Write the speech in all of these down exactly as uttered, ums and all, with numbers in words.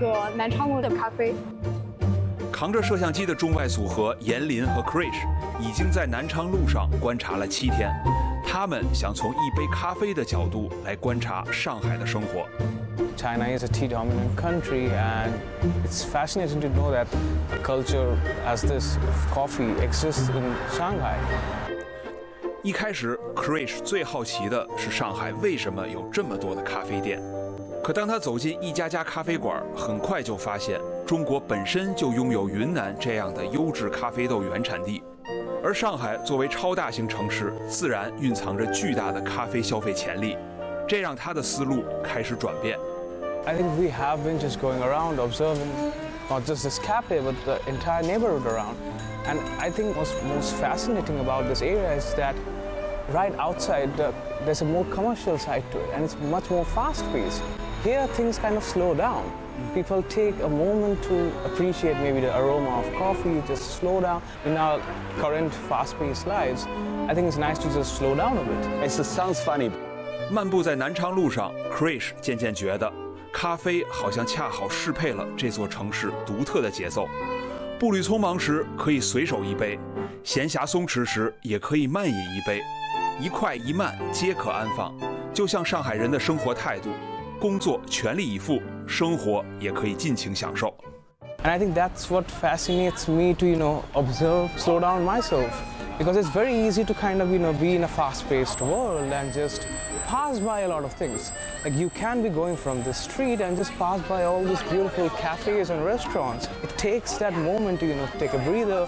个南昌路的咖啡。 扛着摄像机的中外组合严林和 Krish 已经在南昌路上观察了七天，他们想从一杯咖啡的角度来观察上海的生活。 China is a tea-dominant country, and it's fascinating to know that a culture as this of coffee exists in Shanghai. 一开始 ，Krish 最好奇的是上海为什么有这么多的咖啡店。可当他走进一家家咖啡馆，很快就发现，中国本身就拥有云南这样的优质咖啡豆原产地，而上海作为超大型城市，自然蕴藏着巨大的咖啡消费潜力，这让他的思路开始转变。 I think we have been just going around observing not just this cafe, but the entire neighborhood around. And I think what's most fascinating about this area is that right outside, uh, there's a more commercial side to it, and it's much more fast-paced. Here, things kind of slow down. People take a moment to appreciate maybe the aroma of coffee, just slow down. In our current fast-paced lives, I think it's nice to just slow down a bit. It sounds funny. 漫步在南昌路上 ，Krish 渐渐觉得，咖啡好像恰好适配了这座城市独特的节奏。步履匆忙时可以随手一杯，闲暇松弛时也可以慢饮一杯，一快一慢皆可安放，就像上海人的生活态度。工作全力以赴，生活也可以尽情享受。 And I think that's what fascinates me to, you know, observe, slow down myself. Because it's very easy to kind of, you know, be in a fast-paced world and just pass by a lot of things. Like you can be going from the street and just pass by all these beautiful cafes and restaurants. It takes that moment to, you know, take a breather,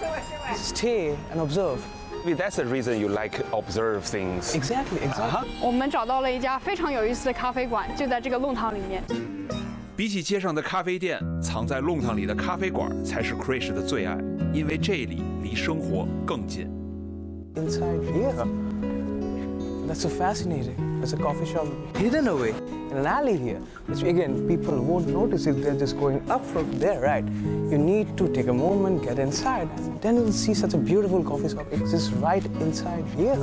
stay and observe. Maybe that's the reason you like observe things. Exactly, exactly. 我们找到了一家非常有意思的咖啡馆，就在这个弄堂里面。 比起街上的咖啡店，藏在弄堂里的咖啡馆才是 Krish 的最爱，因为这里离生活更近。 Inside here, that's so fascinating. There's a coffee shop hidden away in an alley here, which again people won't notice if they're just going up from there, right? You need to take a moment, get inside, then you'll see such a beautiful coffee shop exists right inside here.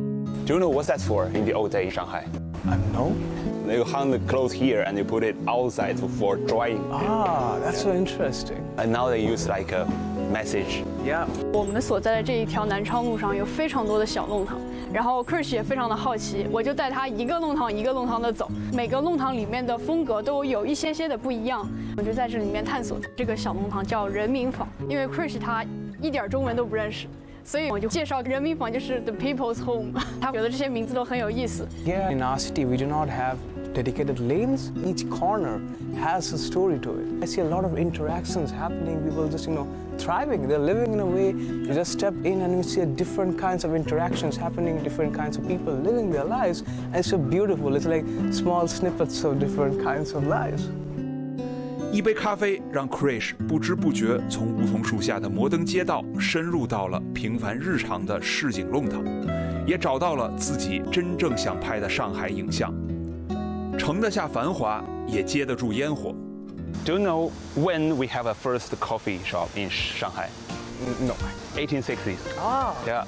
Do you know what that's for in the old day in Shanghai? I know. You hang the clothes here and you put it outside for drying. Ah, that's so interesting. And now they use like a message. Yeah. 我们所在的这一条南昌路上有非常多的小弄堂，然后 Krish 也非常的好奇，我就带他一个弄堂一个弄堂的走，每个弄堂里面的风格都有一些些的不一样，我就在这里面探索。这个小弄堂叫人民坊，因为 Krish 他一点中文都不认识。所以我就介绍人民坊就是 the people's home， 他觉得这些名字都很有意思。 Here in our city, we do not have dedicated lanes. Each corner has a story to it. I see a lot of interactions happening. People just, you know, thriving. They're living in a way. You just step in and you see different kinds of interactions happening. Different kinds of people living their lives, and it's so beautiful. It's like small snippets of different kinds of lives. 一杯咖啡让 Krish 不知不觉从梧桐树下的摩登街道深入到了平凡日常的市井弄堂，也找到了自己真正想拍的上海影像，盛得下繁华，也接得住烟火。 Do you know when we have a first coffee shop in Shanghai? No. eighteen sixties. Ah. Yeah.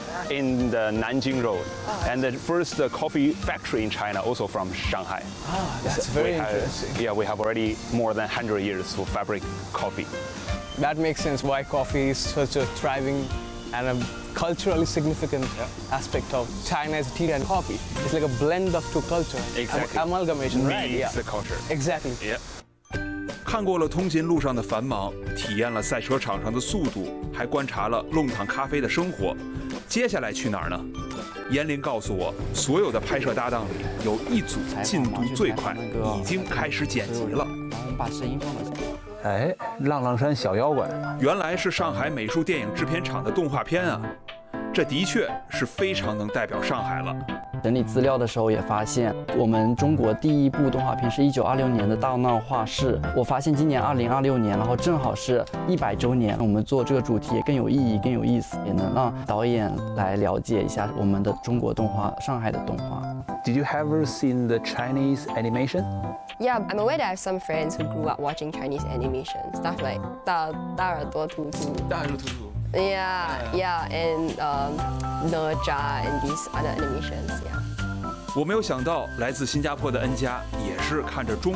In the Nanjing Road. Ah, and the first uh, coffee factory in China also from Shanghai. Ah, that's very we have, interesting. Yeah, we have already more than one hundred years to fabric coffee. That makes sense why coffee is such a thriving and a culturally significant yeah. aspect of China's tea and coffee. It's like a blend of two cultures. Exactly. Am amalgamation, right? Meets Yeah. the culture. Exactly. Yeah. 看过了通勤路上的繁忙，体验了赛车场上的速度，还观察了弄堂咖啡的生活。接下来去哪儿呢？严林告诉我，所有的拍摄搭档里有一组进度最快，已经开始剪辑了。 然后把声音放到这里。 哎，浪浪山小妖怪， 原来是上海美术电影制片厂的动画片啊！这的确是非常能代表上海了。 整理资料的时候也发现，我们中国第一部动画片是一九二六年的《大闹画室》。我发现今年二零二六年，然后正好是一百周年，我们做这个主题也更有意义、更有意思，也能让导演来了解一下我们的中国动画、上海的动画。 Did you ever seen the Chinese animation? Yeah, I'm aware that I have some friends who grew up watching Chinese animation, stuff like 大大耳朵图图。 大耳朵图图。 Yeah, yeah, and um,哪吒 and these other animations, yeah. 我没有想到，来自新加坡的恩佳也是看着中